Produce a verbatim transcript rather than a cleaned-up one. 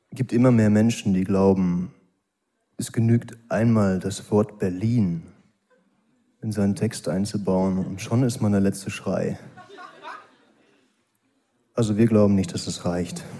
gibt immer mehr Menschen, die glauben, es genügt einmal das Wort Berlin in seinen Text einzubauen und schon ist man der letzte Schrei. Also wir glauben nicht, dass es reicht.